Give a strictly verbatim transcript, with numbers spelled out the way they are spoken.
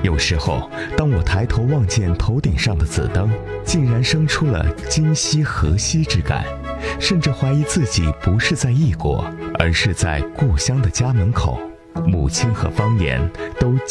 有时候，当我抬头望见头顶上的紫灯，竟然生出了今夕何夕之感，甚至怀疑自己不是在异国，而是在故乡的家门口。母亲和方言都